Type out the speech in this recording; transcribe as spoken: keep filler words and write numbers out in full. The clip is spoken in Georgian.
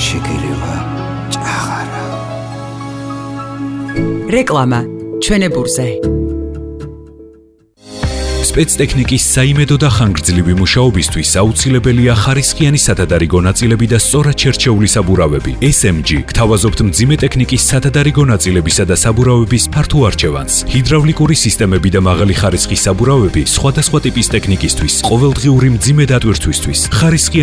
შეგირება ჭაღარა. რეკლამა ჩვენებურზე. სპეცტექნიკის საიმედო და ხანგრძლივი მუშაობისთვის აუცილებელია ხარისხიანი სათადარიგო ნაწილები და სწორად შერჩეული საბურავები. ეს ემ ჯი გთავაზობთ მძიმე ტექნიკის სათადარიგო ნაწილებისა და საბურავების ფართო არჩევანს. ჰიდრავლიკური სისტემები და მაღალი ხარისხის საბურავები სხვადასხვა ტიპის ტექნიკისთვის, ყოველდღიური მძიმე დატვირთვისთვის, ხარისხიანი